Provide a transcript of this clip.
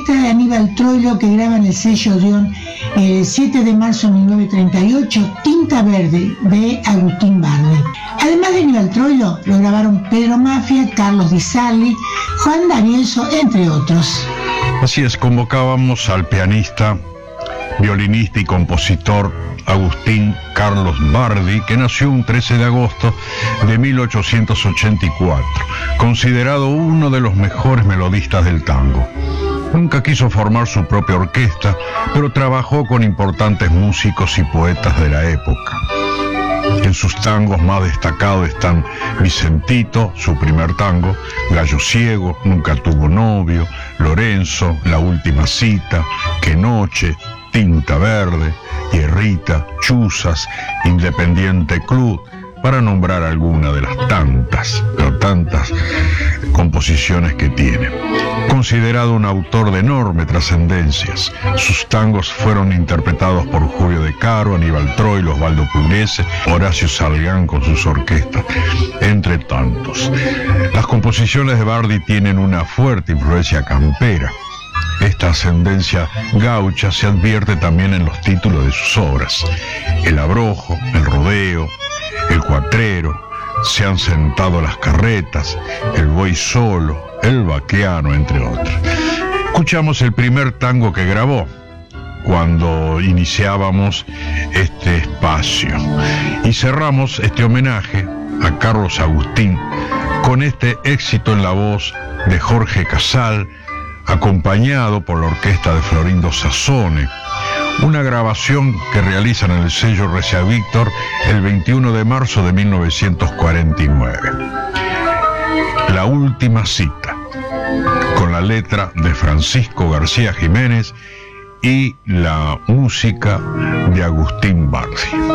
orquesta de Aníbal Troilo, que graba en el sello Odeón el 7 de marzo de 1938, Tinta Verde, de Agustín Bardi. Además de Aníbal Troilo, lo grabaron Pedro Mafia, Carlos Di Sarli, Juan D'Arienzo, entre otros. Así es, convocábamos al pianista, violinista y compositor Agustín Carlos Bardi, que nació un 13 de agosto de 1884, considerado uno de los mejores melodistas del tango. Nunca quiso formar su propia orquesta, pero trabajó con importantes músicos y poetas de la época. En sus tangos más destacados están Vicentito, su primer tango, Gallo Ciego, Nunca tuvo novio, Lorenzo, La última cita, Qué noche, Tinta Verde, Tierrita, Chuzas, Independiente Club, para nombrar alguna de las tantas composiciones que tiene. Considerado un autor de enorme trascendencias, sus tangos fueron interpretados por Julio De Caro, Aníbal Troilo, Osvaldo Pugliese, Horacio Salgán con sus orquestas, entre tantos. Las composiciones de Bardi tienen una fuerte influencia campera. Esta ascendencia gaucha se advierte también en los títulos de sus obras: El Abrojo, El Rodeo, El Cuatrero, Se han sentado las carretas, El Voy solo, El Baquiano, entre otros. Escuchamos el primer tango que grabó cuando iniciábamos este espacio y cerramos este homenaje a Carlos Agustín con este éxito en la voz de Jorge Casal, acompañado por la orquesta de Florindo Sassone, una grabación que realizan en el sello Recia Víctor el 21 de marzo de 1949. La última cita, con la letra de Francisco García Jiménez y la música de Agustín Bardi.